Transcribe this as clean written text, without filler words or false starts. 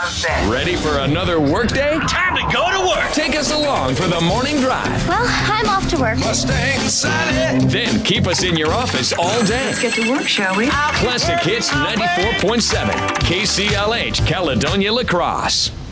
Ready for another workday? Time to go to work. Take us along for the morning drive. Well, I'm off to work. Mustang Sally. Then keep us in your office all day. Let's get to work, shall we? Classic Hits 94.7, KCLH, Caledonia, La Crosse.